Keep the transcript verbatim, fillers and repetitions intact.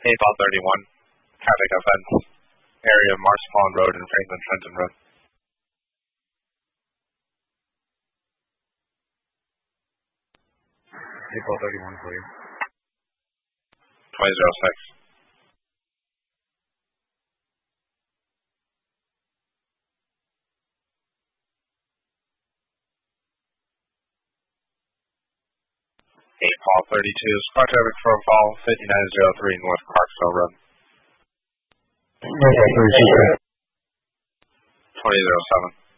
eight ball thirty-one, traffic offense, area of Marshmallow Road and Franklin Trenton Road. eight ball thirty-one, clear. twenty oh six. eight ball thirty-two, squad traffic for fall fifty-nine oh three North Clarksville Road. eight ball thirty-two, twenty oh seven.